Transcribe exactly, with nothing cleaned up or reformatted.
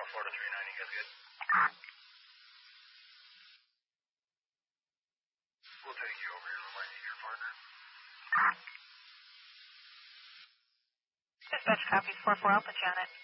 Florida three nine, you guys good? We'll take you over here. Remind you your partner. Dispatch copies four four Alpha Janet.